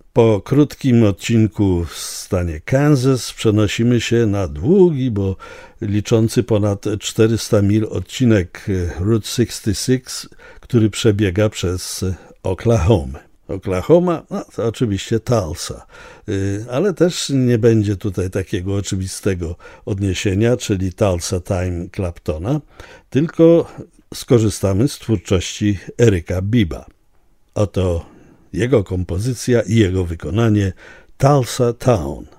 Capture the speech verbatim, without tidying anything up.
Po krótkim odcinku w stanie Kansas przenosimy się na długi, bo liczący ponad czterysta mil odcinek Route sześćdziesiąt sześć, który przebiega przez Oklahomę. Oklahoma, no to oczywiście Tulsa, ale też nie będzie tutaj takiego oczywistego odniesienia, czyli Tulsa Time Claptona, tylko skorzystamy z twórczości Ericka Biba. Oto jego kompozycja i jego wykonanie Tulsa Town.